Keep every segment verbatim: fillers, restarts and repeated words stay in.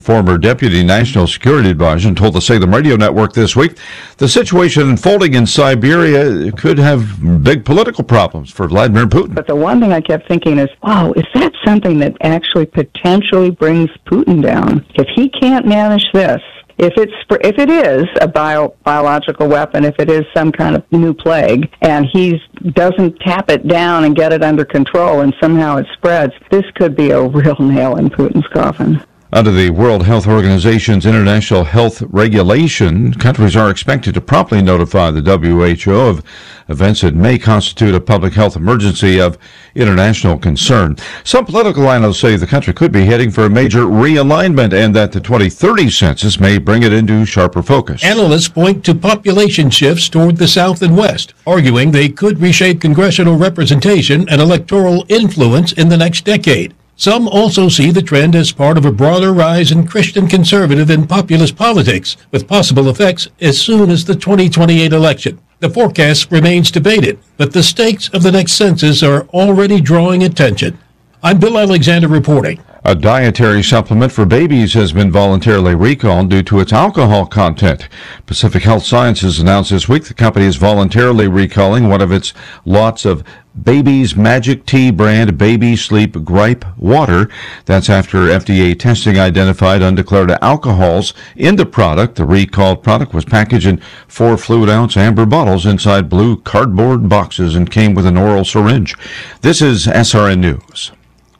Former Deputy National Security Advisor told the Salem Radio Network this week the situation unfolding in Siberia could have big political problems for Vladimir Putin. But the one thing I kept thinking is, wow, is that something that actually potentially brings Putin down? If he can't manage this, if it's if it is a bio, biological weapon, if it is some kind of new plague, and he doesn't tap it down and get it under control and somehow it spreads, this could be a real nail in Putin's coffin. Under the World Health Organization's international health regulation, countries are expected to promptly notify the W H O of events that may constitute a public health emergency of international concern. Some political analysts say the country could be heading for a major realignment and that the twenty thirty census may bring it into sharper focus. Analysts point to population shifts toward the South and West, arguing they could reshape congressional representation and electoral influence in the next decade. Some also see the trend as part of a broader rise in Christian conservative and populist politics, with possible effects as soon as the twenty twenty-eight election. The forecast remains debated, but the stakes of the next census are already drawing attention. I'm Bill Alexander reporting. A dietary supplement for babies has been voluntarily recalled due to its alcohol content. Pacific Health Sciences announced this week the company is voluntarily recalling one of its lots of Baby's Magic Tea brand Baby Sleep Gripe Water. That's after F D A testing identified undeclared alcohols in the product. The recalled product was packaged in four fluid-ounce amber bottles inside blue cardboard boxes and came with an oral syringe. This is S R N News.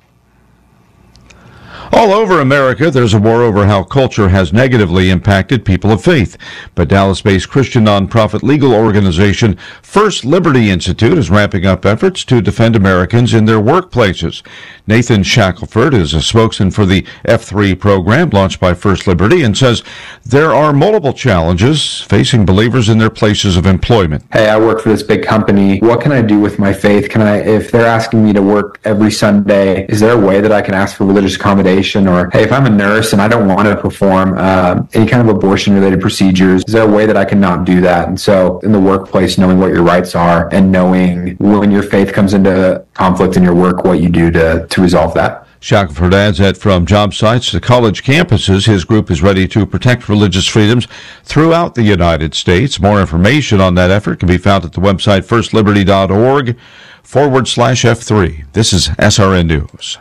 All over America, there's a war over how culture has negatively impacted people of faith. But Dallas-based Christian nonprofit legal organization First Liberty Institute is ramping up efforts to defend Americans in their workplaces. Nathan Shackelford is a spokesman for the F three program launched by First Liberty and says there are multiple challenges facing believers in their places of employment. Hey, I work for this big company. What can I do with my faith? Can I, if they're asking me to work every Sunday, is there a way that I can ask for religious accommodation? Or, hey, if I'm a nurse and I don't want to perform uh, any kind of abortion-related procedures, is there a way that I can not do that? And so in the workplace, knowing what your rights are and knowing when your faith comes into conflict in your work, what you do to, to resolve that. Shackelford adds that from job sites to college campuses, his group is ready to protect religious freedoms throughout the United States. More information on that effort can be found at the website firstliberty.org forward slash F3. This is S R N News.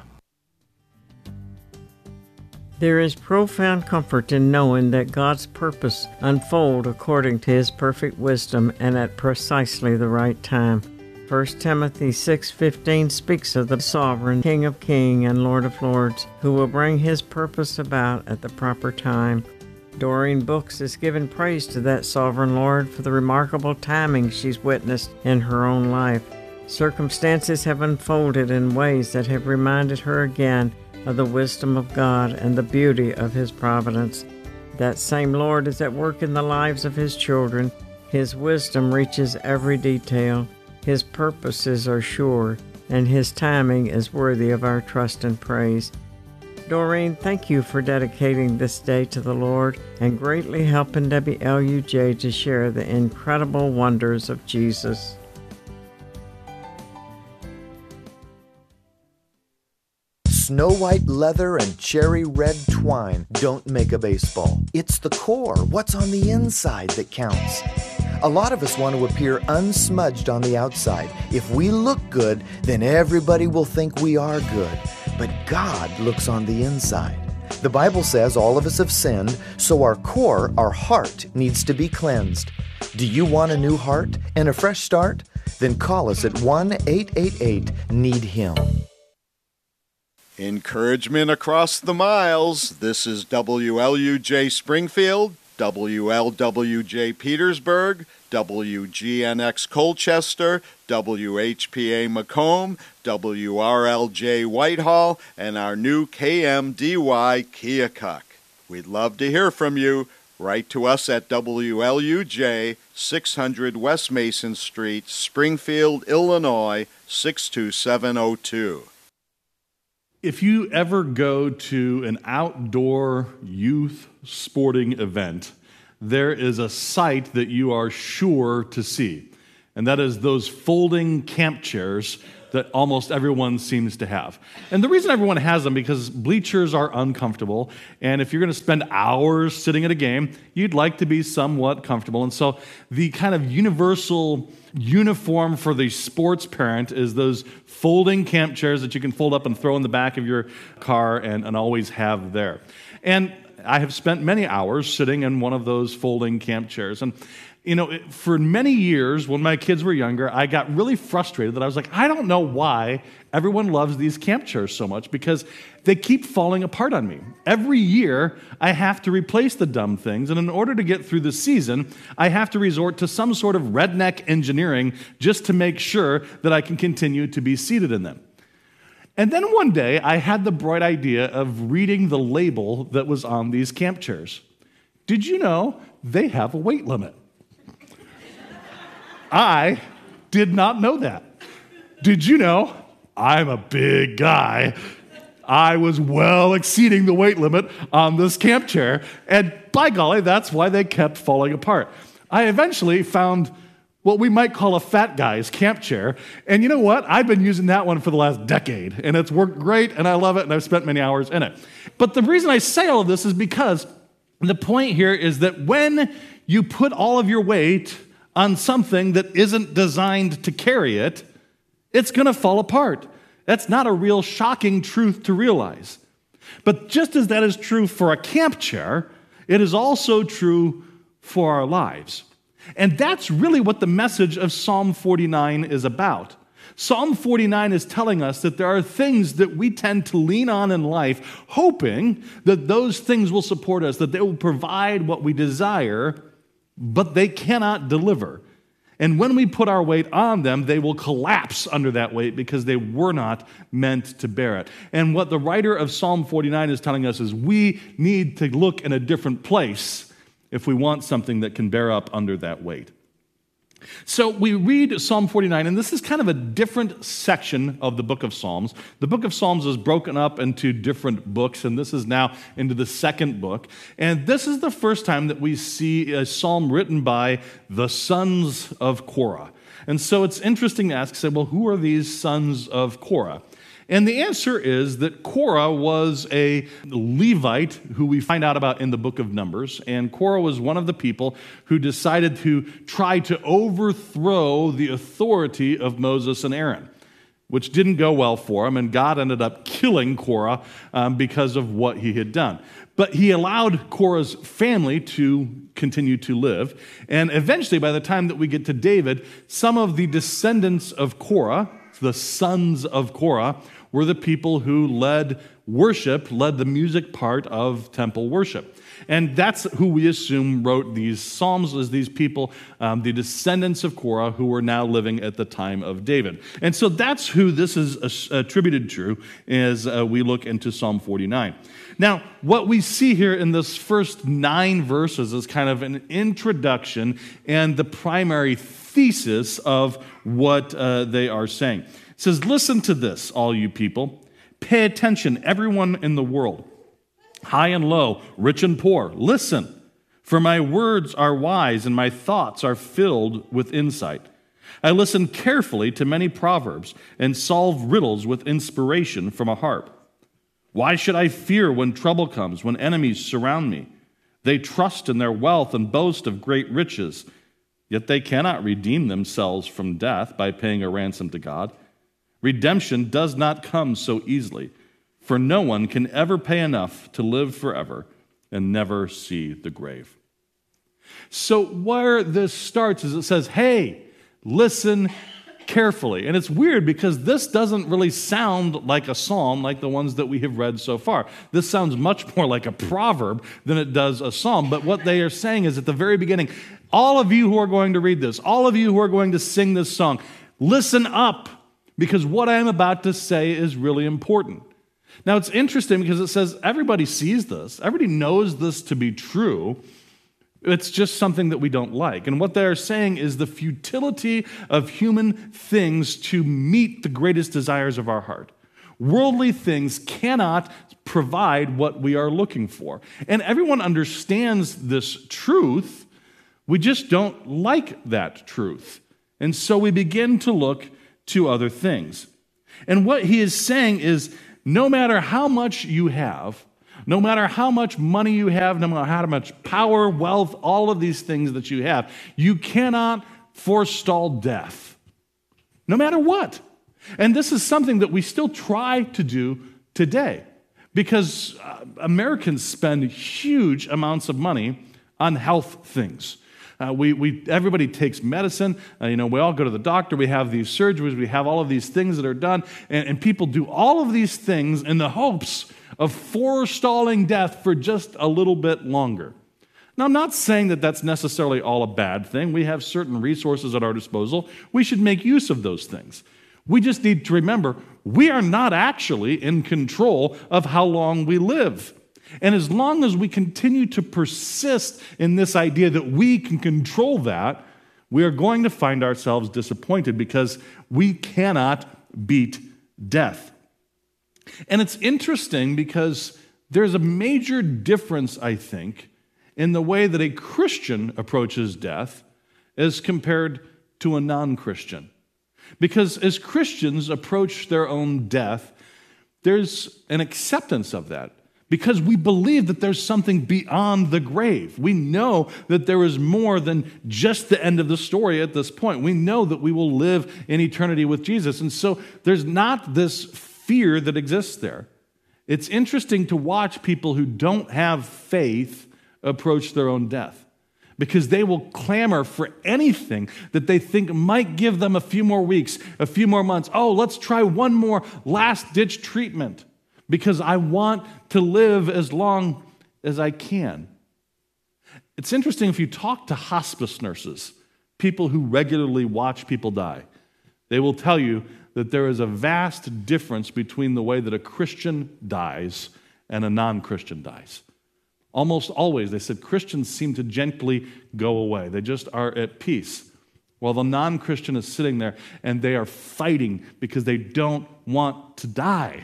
There is profound comfort in knowing that God's purpose unfolds according to His perfect wisdom and at precisely the right time. First Timothy six fifteen speaks of the sovereign King of Kings and Lord of Lords who will bring His purpose about at the proper time. Doreen Books has given praise to that sovereign Lord for the remarkable timing she's witnessed in her own life. Circumstances have unfolded in ways that have reminded her again of the wisdom of God and the beauty of His providence. That same Lord is at work in the lives of His children. His wisdom reaches every detail. His purposes are sure, and His timing is worthy of our trust and praise. Doreen, thank you for dedicating this day to the Lord and greatly helping W L U J to share the incredible wonders of Jesus. Snow white leather and cherry red twine don't make a baseball. It's the core, what's on the inside, that counts. A lot of us want to appear unsmudged on the outside. If we look good, then everybody will think we are good. But God looks on the inside. The Bible says all of us have sinned, so our core, our heart, needs to be cleansed. Do you want a new heart and a fresh start? Then call us at one eight eight eight need him. Encouragement across the miles. This is W L U J Springfield, W L W J Petersburg, W G N X Colchester, W H P A Macomb, W R L J Whitehall, and our new K M D Y Keokuk. We'd love to hear from you. Write to us at W L U J, six hundred West Mason Street, Springfield, Illinois, six two seven oh two. If you ever go to an outdoor youth sporting event, there is a sight that you are sure to see, and that is those folding camp chairs that almost everyone seems to have. And the reason everyone has them because bleachers are uncomfortable, and if you're going to spend hours sitting at a game, you'd like to be somewhat comfortable. And so the kind of universal uniform for the sports parent is those folding camp chairs that you can fold up and throw in the back of your car and, and always have there. And I have spent many hours sitting in one of those folding camp chairs. And you know, for many years, when my kids were younger, I got really frustrated that I was like, I don't know why everyone loves these camp chairs so much because they keep falling apart on me. Every year, I have to replace the dumb things, and in order to get through the season, I have to resort to some sort of redneck engineering just to make sure that I can continue to be seated in them. And then one day, I had the bright idea of reading the label that was on these camp chairs. Did you know they have a weight limit? I did not know that. Did you know I'm a big guy? I was well exceeding the weight limit on this camp chair, and by golly, that's why they kept falling apart. I eventually found what we might call a fat guy's camp chair, and you know what? I've been using that one for the last decade, and it's worked great, and I love it, and I've spent many hours in it. But the reason I say all of this is because the point here is that when you put all of your weight on something that isn't designed to carry it, it's going to fall apart. That's not a real shocking truth to realize. But just as that is true for a camp chair, it is also true for our lives. And that's really what the message of Psalm forty-nine is about. Psalm forty-nine is telling us that there are things that we tend to lean on in life, hoping that those things will support us, that they will provide what we desire, but they cannot deliver. And when we put our weight on them, they will collapse under that weight because they were not meant to bear it. And what the writer of Psalm forty-nine is telling us is we need to look in a different place if we want something that can bear up under that weight. So we read Psalm forty-nine, and this is kind of a different section of the book of Psalms. The book of Psalms is broken up into different books, and this is now into the second book. And this is the first time that we see a psalm written by the sons of Korah. And so it's interesting to ask, say, well, who are these sons of Korah? And the answer is that Korah was a Levite who we find out about in the book of Numbers. And Korah was one of the people who decided to try to overthrow the authority of Moses and Aaron, which didn't go well for him. And God ended up killing Korah um, because of what he had done. But he allowed Korah's family to continue to live. And eventually, by the time that we get to David, some of the descendants of Korah, the sons of Korah, were the people who led worship, led the music part of temple worship. And that's who we assume wrote these psalms, as these people, um, the descendants of Korah, who were now living at the time of David. And so that's who this is attributed to as uh, we look into Psalm forty-nine. Now, what we see here in this first nine verses is kind of an introduction and the primary thesis of what uh, they are saying. It says, listen to this, all you people. Pay attention, everyone in the world, high and low, rich and poor. Listen, for my words are wise and my thoughts are filled with insight. I listen carefully to many proverbs and solve riddles with inspiration from a harp. Why should I fear when trouble comes, when enemies surround me? They trust in their wealth and boast of great riches, yet they cannot redeem themselves from death by paying a ransom to God. Redemption does not come so easily, for no one can ever pay enough to live forever and never see the grave. So where this starts is it says, hey, listen carefully. And it's weird because this doesn't really sound like a psalm like the ones that we have read so far. This sounds much more like a proverb than it does a psalm. But what they are saying is at the very beginning, all of you who are going to read this, all of you who are going to sing this song, listen up, because what I'm about to say is really important. Now, it's interesting because it says everybody sees this. Everybody knows this to be true. It's just something that we don't like. And what they're saying is the futility of human things to meet the greatest desires of our heart. Worldly things cannot provide what we are looking for. And everyone understands this truth. We just don't like that truth. And so we begin to look to other things. And what he is saying is, no matter how much you have, no matter how much money you have, no matter how much power, wealth, all of these things that you have, you cannot forestall death, no matter what. And this is something that we still try to do today, because uh, Americans spend huge amounts of money on health things. Uh, we, we, everybody takes medicine. Uh, you know, we all go to the doctor. We have these surgeries. We have all of these things that are done. And, and people do all of these things in the hopes of forestalling death for just a little bit longer. Now, I'm not saying that that's necessarily all a bad thing. We have certain resources at our disposal. We should make use of those things. We just need to remember we are not actually in control of how long we live. And as long as we continue to persist in this idea that we can control that, we are going to find ourselves disappointed because we cannot beat death. And it's interesting because there's a major difference, I think, in the way that a Christian approaches death as compared to a non-Christian. Because as Christians approach their own death, there's an acceptance of that. Because we believe that there's something beyond the grave. We know that there is more than just the end of the story at this point. We know that we will live in eternity with Jesus. And so there's not this fear that exists there. It's interesting to watch people who don't have faith approach their own death, because they will clamor for anything that they think might give them a few more weeks, a few more months. Oh, let's try one more last-ditch treatment, because I want to live as long as I can. It's interesting if you talk to hospice nurses, people who regularly watch people die, they will tell you that there is a vast difference between the way that a Christian dies and a non-Christian dies. Almost always, they said, Christians seem to gently go away. They just are at peace, while the non-Christian is sitting there and they are fighting because they don't want to die.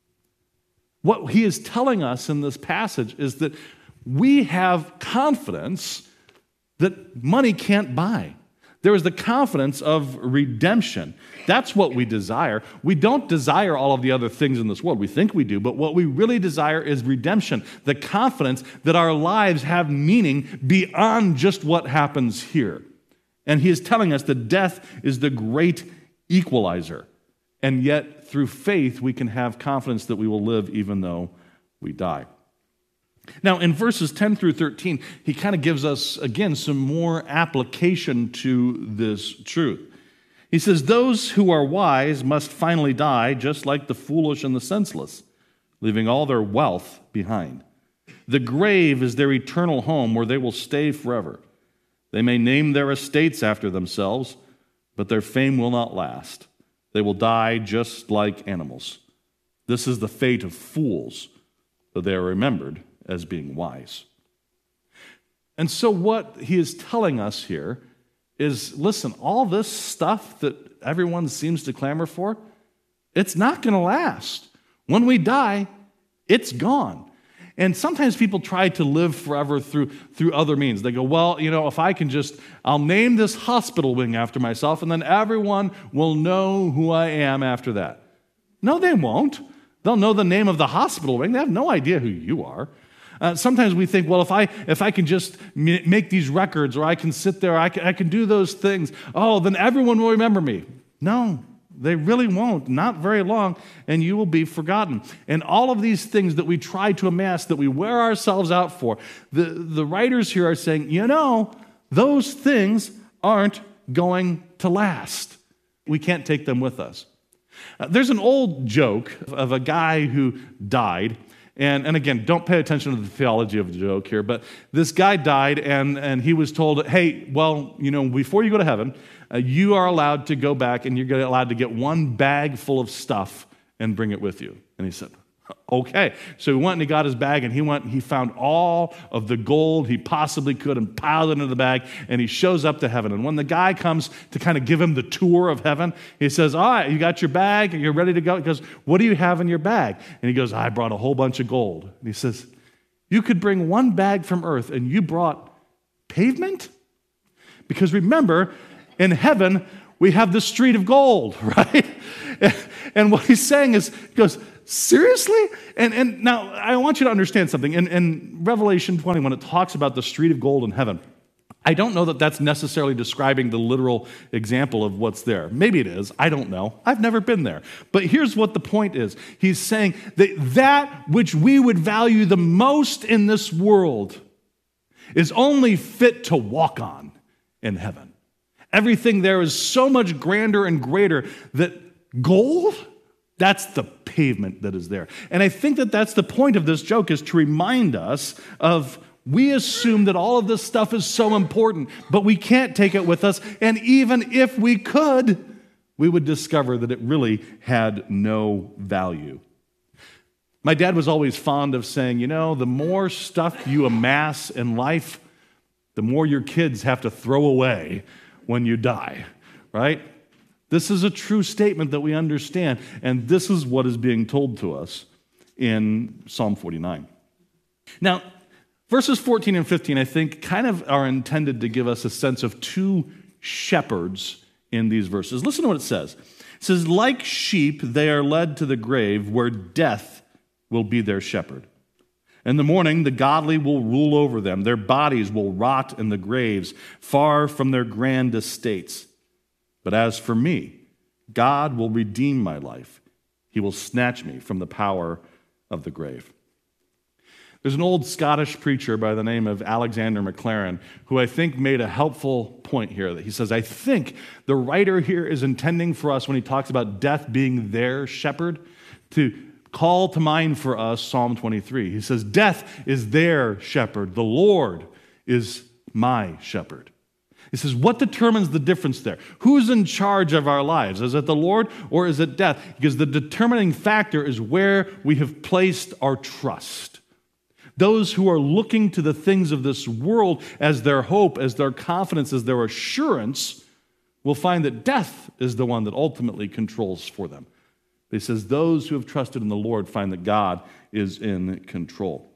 What he is telling us in this passage is that we have confidence that money can't buy. There is the confidence of redemption. That's what we desire. We don't desire all of the other things in this world. We think we do, but what we really desire is redemption, the confidence that our lives have meaning beyond just what happens here. And he is telling us that death is the great equalizer. And yet, through faith, we can have confidence that we will live even though we die. Now, in verses ten through thirteen, he kind of gives us, again, some more application to this truth. He says, those who are wise must finally die, just like the foolish and the senseless, leaving all their wealth behind. The grave is their eternal home where they will stay forever. They may name their estates after themselves, but their fame will not last. They will die just like animals. This is the fate of fools, but they are remembered as being wise. And so what he is telling us here is, listen, all this stuff that everyone seems to clamor for, it's not going to last. When we die, it's gone. And sometimes people try to live forever through, through other means. They go, well, you know, if I can just, I'll name this hospital wing after myself, and then everyone will know who I am after that. No, they won't. They'll know the name of the hospital wing. They have no idea who you are. Uh, sometimes we think, well, if I if I can just m- make these records, or I can sit there, I can, I can do those things, oh, then everyone will remember me. No, they really won't. Not very long, and you will be forgotten. And all of these things that we try to amass, that we wear ourselves out for, the, the writers here are saying, you know, those things aren't going to last. We can't take them with us. Uh, there's an old joke of a guy who died. And, and again, don't pay attention to the theology of the joke here, but this guy died, and, and he was told, hey, well, you know, before you go to heaven, uh, you are allowed to go back, and you're allowed to get one bag full of stuff and bring it with you. And he said, okay. So he went and he got his bag, and he went and he found all of the gold he possibly could and piled it into the bag, and he shows up to heaven. And when the guy comes to kind of give him the tour of heaven, he says, all right, you got your bag, you're ready to go? He goes, what do you have in your bag? And he goes, I brought a whole bunch of gold. And he says, you could bring one bag from earth, and you brought pavement? Because remember, in heaven, we have the street of gold, right? And what he's saying is, he goes, seriously? And and now, I want you to understand something. In, in Revelation twenty, when it talks about the street of gold in heaven, I don't know that that's necessarily describing the literal example of what's there. Maybe it is. I don't know. I've never been there. But here's what the point is. He's saying that that which we would value the most in this world is only fit to walk on in heaven. Everything there is so much grander and greater that gold, that's the pavement that is there. And I think that that's the point of this joke, is to remind us of, we assume that all of this stuff is so important, but we can't take it with us. And even if we could, we would discover that it really had no value. My dad was always fond of saying, you know, the more stuff you amass in life, the more your kids have to throw away when you die, right? This is a true statement that we understand, and this is what is being told to us in Psalm forty-nine. Now, verses fourteen and fifteen, I think, kind of are intended to give us a sense of two shepherds in these verses. Listen to what it says. It says, like sheep, they are led to the grave, where death will be their shepherd. In the morning, the godly will rule over them. Their bodies will rot in the graves, far from their grand estates. But as for me, God will redeem my life. He will snatch me from the power of the grave. There's an old Scottish preacher by the name of Alexander MacLaren who I think made a helpful point here. That he says, I think the writer here is intending for us, when he talks about death being their shepherd, to call to mind for us Psalm twenty-three. He says, death is their shepherd. The Lord is my shepherd. He says, what determines the difference there? Who's in charge of our lives? Is it the Lord or is it death? Because the determining factor is where we have placed our trust. Those who are looking to the things of this world as their hope, as their confidence, as their assurance, will find that death is the one that ultimately controls for them. He says, those who have trusted in the Lord find that God is in control.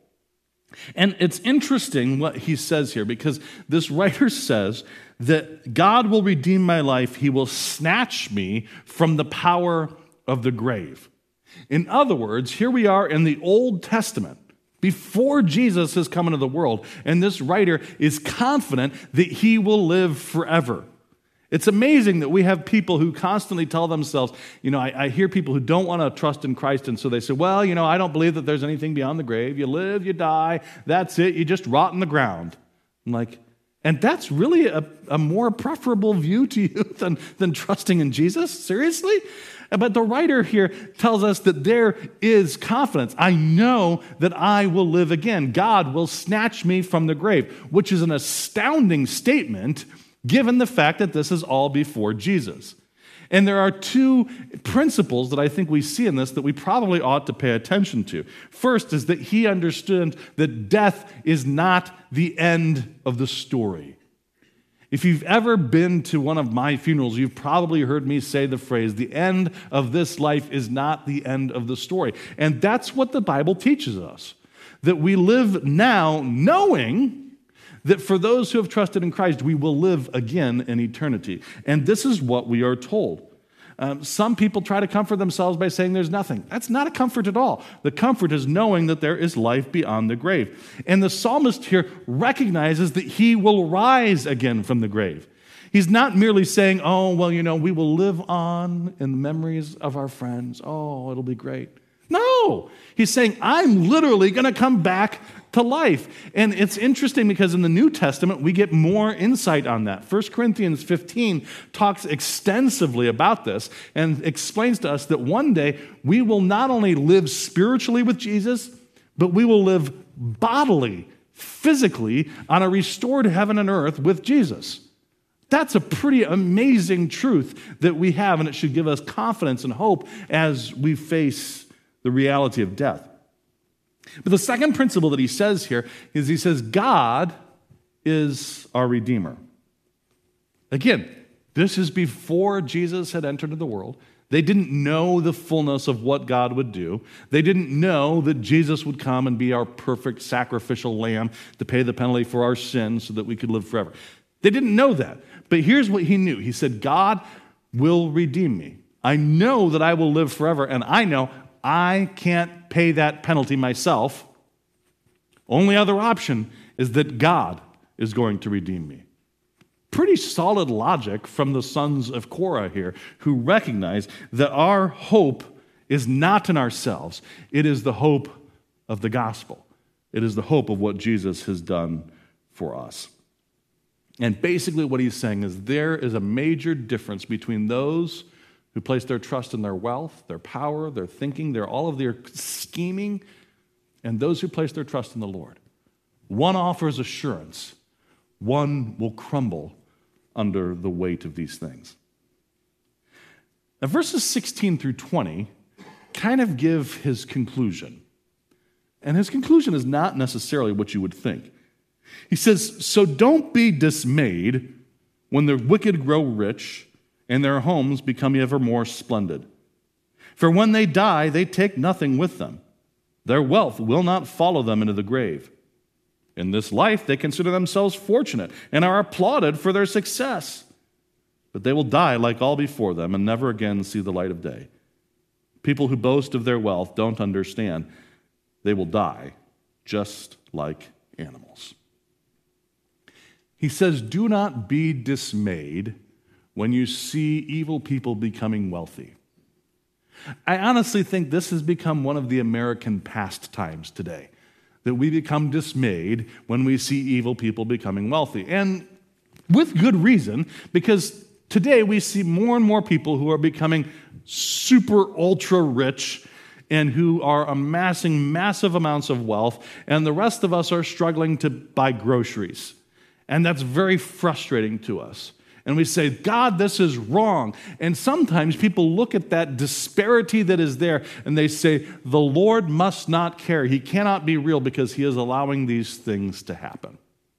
And it's interesting what he says here, because this writer says that God will redeem my life. He will snatch me from the power of the grave. In other words, here we are in the Old Testament, before Jesus has come into the world, and this writer is confident that he will live forever. It's amazing that we have people who constantly tell themselves, you know, I, I hear people who don't want to trust in Christ, and so they say, well, you know, I don't believe that there's anything beyond the grave. You live, you die, that's it, you just rot in the ground. I'm like, and that's really a, a more preferable view to you than, than trusting in Jesus? Seriously? But the writer here tells us that there is confidence. I know that I will live again. God will snatch me from the grave, which is an astounding statement given the fact that this is all before Jesus. And there are two principles that I think we see in this that we probably ought to pay attention to. First is that he understood that death is not the end of the story. If you've ever been to one of my funerals, you've probably heard me say the phrase, the end of this life is not the end of the story. And that's what the Bible teaches us, that we live now knowing that for those who have trusted in Christ, we will live again in eternity. And this is what we are told. Um, some people try to comfort themselves by saying there's nothing. That's not a comfort at all. The comfort is knowing that there is life beyond the grave. And the psalmist here recognizes that he will rise again from the grave. He's not merely saying, oh, well, you know, we will live on in the memories of our friends. Oh, it'll be great. No, he's saying, I'm literally going to come back to life. And it's interesting because in the New Testament, we get more insight on that. First Corinthians fifteen talks extensively about this and explains to us that one day we will not only live spiritually with Jesus, but we will live bodily, physically, on a restored heaven and earth with Jesus. That's a pretty amazing truth that we have, and it should give us confidence and hope as we face the reality of death. But the second principle that he says here is he says, God is our Redeemer. Again, this is before Jesus had entered into the world. They didn't know the fullness of what God would do. They didn't know that Jesus would come and be our perfect sacrificial lamb to pay the penalty for our sins so that we could live forever. They didn't know that. But here's what he knew. He said, God will redeem me. I know that I will live forever, and I know I can't pay that penalty myself. Only other option is that God is going to redeem me. Pretty solid logic from the sons of Korah here, who recognize that our hope is not in ourselves. It is the hope of the gospel. It is the hope of what Jesus has done for us. And basically what he's saying is there is a major difference between those who place their trust in their wealth, their power, their thinking, their all of their scheming, and those who place their trust in the Lord. One offers assurance. One will crumble under the weight of these things. Now, verses sixteen through twenty kind of give his conclusion. And his conclusion is not necessarily what you would think. He says, so don't be dismayed when the wicked grow rich and their homes become ever more splendid. For when they die, they take nothing with them. Their wealth will not follow them into the grave. In this life, they consider themselves fortunate and are applauded for their success. But they will die like all before them and never again see the light of day. People who boast of their wealth don't understand. They will die just like animals. He says, do not be dismayed when you see evil people becoming wealthy. I honestly think this has become one of the American pastimes today, that we become dismayed when we see evil people becoming wealthy. And with good reason, because today we see more and more people who are becoming super ultra rich and who are amassing massive amounts of wealth, and the rest of us are struggling to buy groceries. And that's very frustrating to us. And we say, God, this is wrong. And sometimes people look at that disparity that is there and they say, the Lord must not care. He cannot be real because he is allowing these things to happen.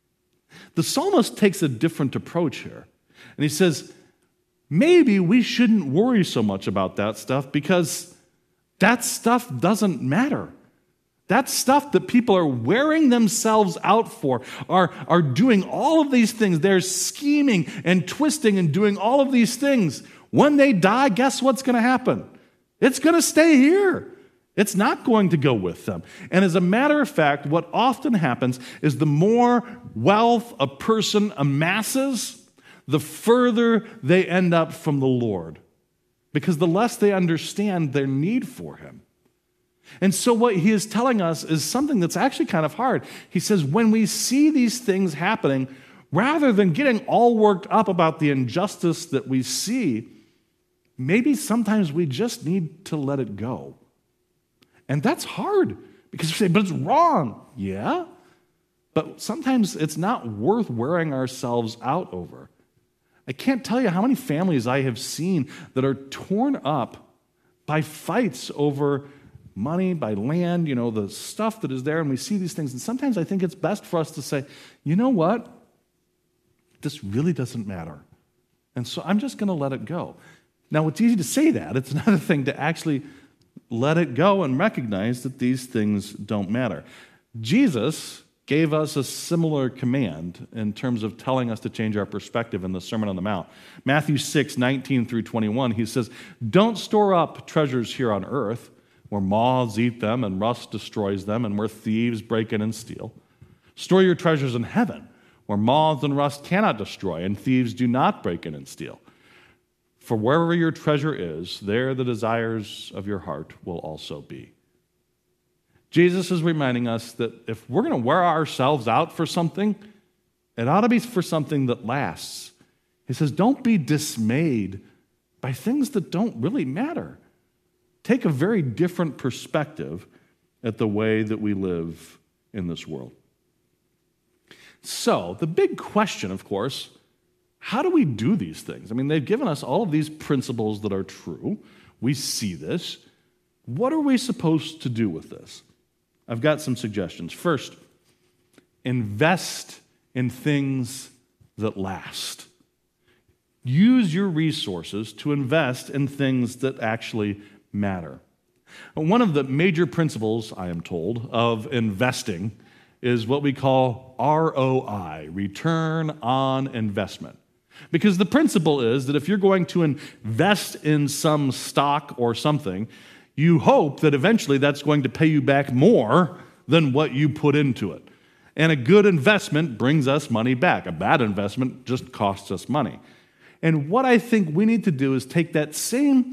The psalmist takes a different approach here. And he says, maybe we shouldn't worry so much about that stuff because that stuff doesn't matter. That stuff that people are wearing themselves out for, are, are doing all of these things. They're scheming and twisting and doing all of these things. When they die, guess what's going to happen? It's going to stay here. It's not going to go with them. And as a matter of fact, what often happens is the more wealth a person amasses, the further they end up from the Lord, because the less they understand their need for him. And so what he is telling us is something that's actually kind of hard. He says, when we see these things happening, rather than getting all worked up about the injustice that we see, maybe sometimes we just need to let it go. And that's hard, because you say, but it's wrong. Yeah, but sometimes it's not worth wearing ourselves out over. I can't tell you how many families I have seen that are torn up by fights over money, by land, you know, the stuff that is there, and we see these things. And sometimes I think it's best for us to say, you know what? This really doesn't matter. And so I'm just going to let it go. Now, it's easy to say that. It's another thing to actually let it go and recognize that these things don't matter. Jesus gave us a similar command in terms of telling us to change our perspective in the Sermon on the Mount. Matthew six, nineteen through twenty-one, he says, don't store up treasures here on earth, where moths eat them and rust destroys them, and where thieves break in and steal. Store your treasures in heaven, where moths and rust cannot destroy, and thieves do not break in and steal. For wherever your treasure is, there the desires of your heart will also be. Jesus is reminding us that if we're going to wear ourselves out for something, it ought to be for something that lasts. He says, don't be dismayed by things that don't really matter. Take a very different perspective at the way that we live in this world. So, the big question, of course, how do we do these things? I mean, they've given us all of these principles that are true. We see this. What are we supposed to do with this? I've got some suggestions. First, invest in things that last. Use your resources to invest in things that actually matter. One of the major principles, I am told, of investing is what we call R O I, return on investment. Because the principle is that if you're going to invest in some stock or something, you hope that eventually that's going to pay you back more than what you put into it. And a good investment brings us money back. A bad investment just costs us money. And what I think we need to do is take that same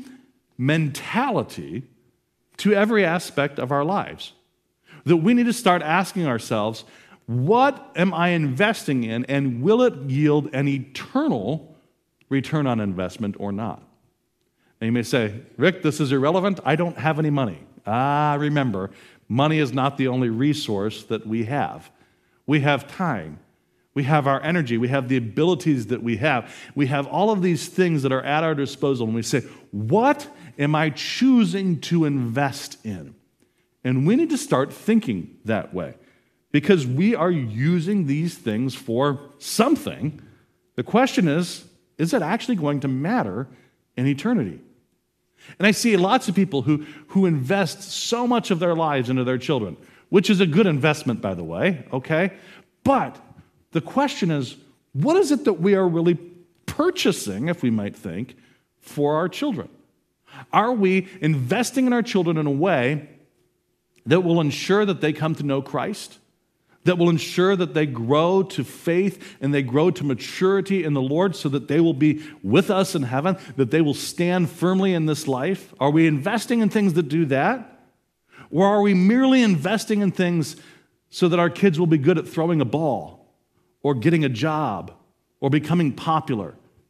mentality to every aspect of our lives. That we need to start asking ourselves, what am I investing in, and will it yield an eternal return on investment or not? And you may say, Rick, this is irrelevant. I don't have any money. Ah, remember, money is not the only resource that we have. We have time. We have our energy. We have the abilities that we have. We have all of these things that are at our disposal. And we say, what am I choosing to invest in? And we need to start thinking that way, because we are using these things for something. The question is, is it actually going to matter in eternity? And I see lots of people who, who invest so much of their lives into their children, which is a good investment, by the way, okay? But the question is, what is it that we are really purchasing, if we might think, for our children? Are we investing in our children in a way that will ensure that they come to know Christ, that will ensure that they grow to faith and they grow to maturity in the Lord so that they will be with us in heaven, that they will stand firmly in this life? Are we investing in things that do that? Or are we merely investing in things so that our kids will be good at throwing a ball or getting a job or becoming popular?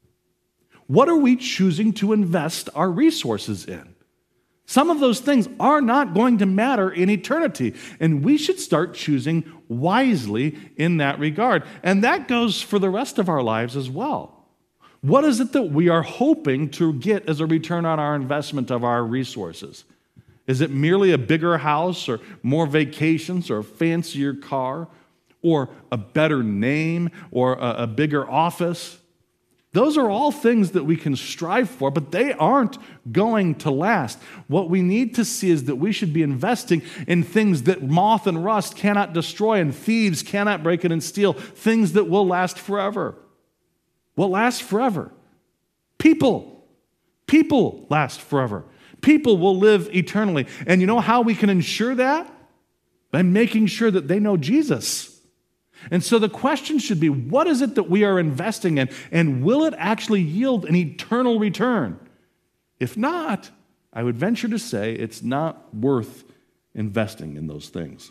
What are we choosing to invest our resources in? Some of those things are not going to matter in eternity, and we should start choosing wisely in that regard. And that goes for the rest of our lives as well. What is it that we are hoping to get as a return on our investment of our resources? Is it merely a bigger house or more vacations or a fancier car or a better name or a, a bigger office? Those are all things that we can strive for, but they aren't going to last. What we need to see is that we should be investing in things that moth and rust cannot destroy and thieves cannot break in and steal, things that will last forever. Will last forever. People. People last forever. People will live eternally. And you know how we can ensure that? By making sure that they know Jesus. And so the question should be, what is it that we are investing in, and will it actually yield an eternal return? If not, I would venture to say it's not worth investing in those things.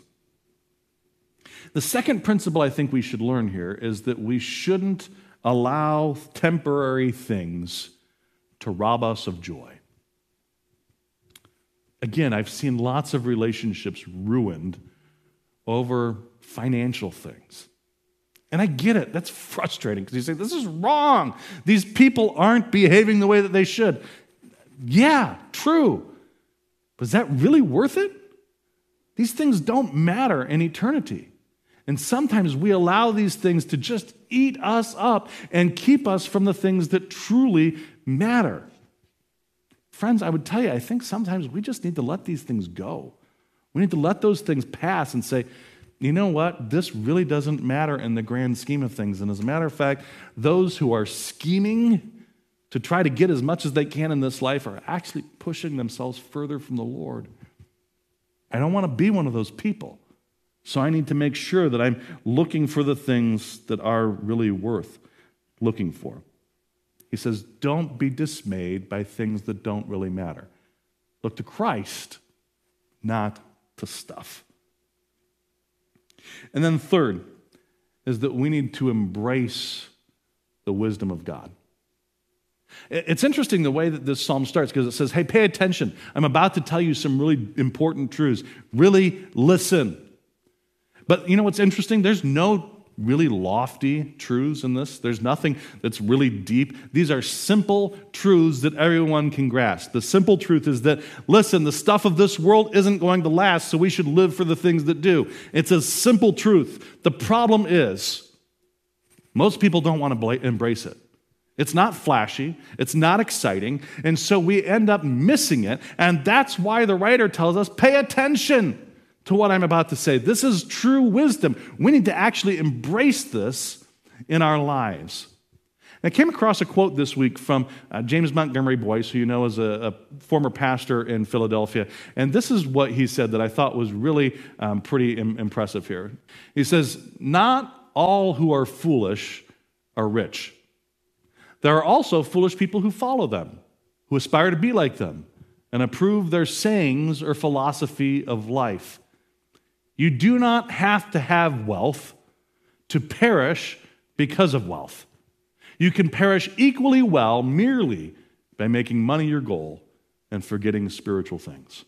The second principle I think we should learn here is that we shouldn't allow temporary things to rob us of joy. Again, I've seen lots of relationships ruined over financial things. And I get it. That's frustrating because you say, this is wrong. These people aren't behaving the way that they should. Yeah, true. But is that really worth it? These things don't matter in eternity. And sometimes we allow these things to just eat us up and keep us from the things that truly matter. Friends, I would tell you, I think sometimes we just need to let these things go. We need to let those things pass and say, you know what? This really doesn't matter in the grand scheme of things. And as a matter of fact, those who are scheming to try to get as much as they can in this life are actually pushing themselves further from the Lord. I don't want to be one of those people. So I need to make sure that I'm looking for the things that are really worth looking for. He says, don't be dismayed by things that don't really matter. Look to Christ, not to stuff. And then third is that we need to embrace the wisdom of God. It's interesting the way that this psalm starts, because it says, hey, pay attention. I'm about to tell you some really important truths. Really listen. But you know what's interesting? There's no really lofty truths in this. There's nothing that's really deep. These are simple truths that everyone can grasp. The simple truth is that, listen, the stuff of this world isn't going to last, so we should live for the things that do. It's a simple truth. The problem is, most people don't want to embrace it. It's not flashy. It's not exciting. And so we end up missing it. And that's why the writer tells us, pay attention to what I'm about to say. This is true wisdom. We need to actually embrace this in our lives. I came across a quote this week from uh, James Montgomery Boyce, who you know is a, a former pastor in Philadelphia. And this is what he said that I thought was really um, pretty im- impressive here. He says, "Not all who are foolish are rich. There are also foolish people who follow them, who aspire to be like them, and approve their sayings or philosophy of life. You do not have to have wealth to perish because of wealth. You can perish equally well merely by making money your goal and forgetting spiritual things."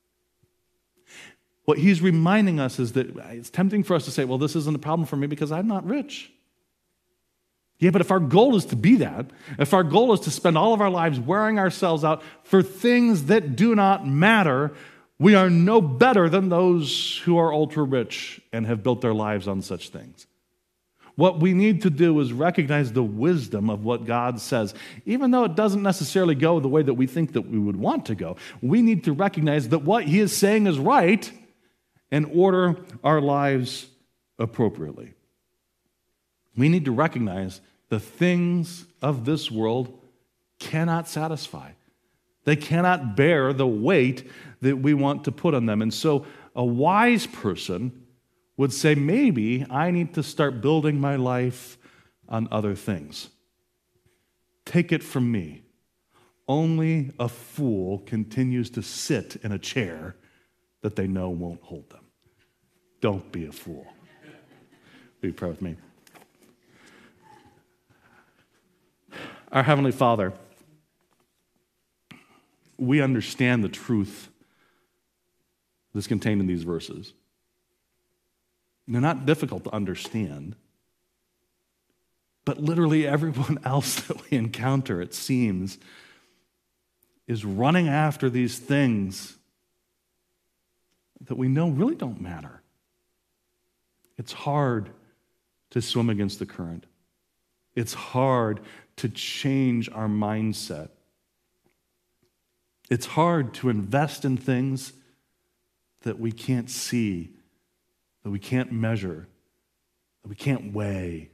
What he's reminding us is that it's tempting for us to say, well, this isn't a problem for me because I'm not rich. Yeah, but if our goal is to be that, if our goal is to spend all of our lives wearing ourselves out for things that do not matter, we are no better than those who are ultra rich and have built their lives on such things. What we need to do is recognize the wisdom of what God says. Even though it doesn't necessarily go the way that we think that we would want to go, we need to recognize that what he is saying is right and order our lives appropriately. We need to recognize the things of this world cannot satisfy. They cannot bear the weight that we want to put on them. And so a wise person would say, maybe I need to start building my life on other things. Take it from me. Only a fool continues to sit in a chair that they know won't hold them. Don't be a fool. Will you pray with me? Our Heavenly Father, we understand the truth that's contained in these verses. They're not difficult to understand, but literally everyone else that we encounter, it seems, is running after these things that we know really don't matter. It's hard to swim against the current. It's hard to change our mindset. It's hard to invest in things that we can't see, that we can't measure, that we can't weigh.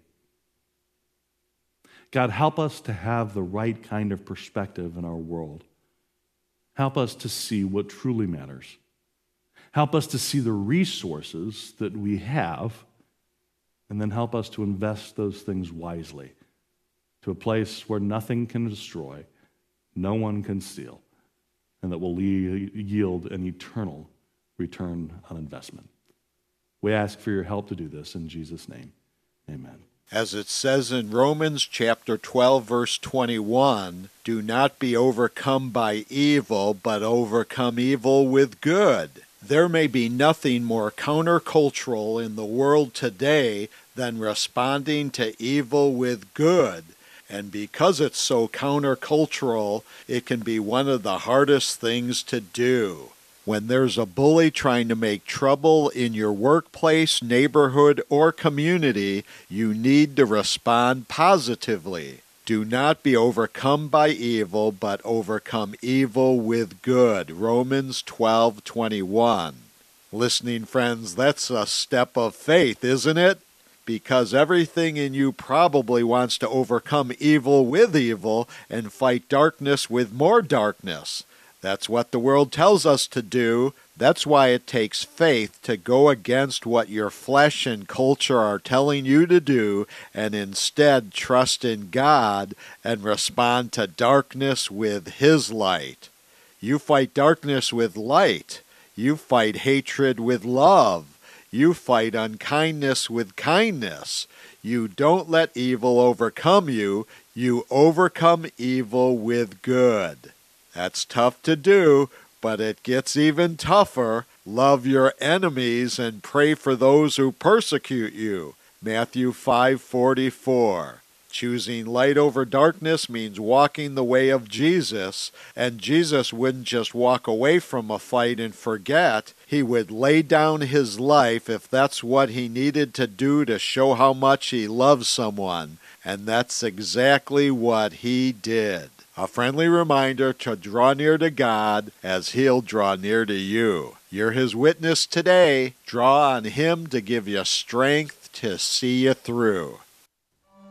God, help us to have the right kind of perspective in our world. Help us to see what truly matters. Help us to see the resources that we have, and then help us to invest those things wisely to a place where nothing can destroy, no one can steal, and that will yield an eternal return on investment. We ask for your help to do this in Jesus' name. Amen. As it says in Romans chapter twelve, verse twenty-one, do not be overcome by evil, but overcome evil with good. There may be nothing more countercultural in the world today than responding to evil with good. And because it's so countercultural, it can be one of the hardest things to do. When there's a bully trying to make trouble in your workplace, neighborhood, or community, you need to respond positively. Do not be overcome by evil, but overcome evil with good. Romans twelve twenty-one. Listening friends, that's a step of faith, isn't it? Because everything in you probably wants to overcome evil with evil and fight darkness with more darkness. That's what the world tells us to do. That's why it takes faith to go against what your flesh and culture are telling you to do and instead trust in God and respond to darkness with His light. You fight darkness with light. You fight hatred with love. You fight unkindness with kindness. You don't let evil overcome you. You overcome evil with good. That's tough to do, but it gets even tougher. Love your enemies and pray for those who persecute you. Matthew five forty-four. Choosing light over darkness means walking the way of Jesus, and Jesus wouldn't just walk away from a fight and forget. He would lay down his life if that's what he needed to do to show how much he loves someone, and that's exactly what he did. A friendly reminder to draw near to God as He'll draw near to you. You're His witness today. Draw on Him to give you strength to see you through.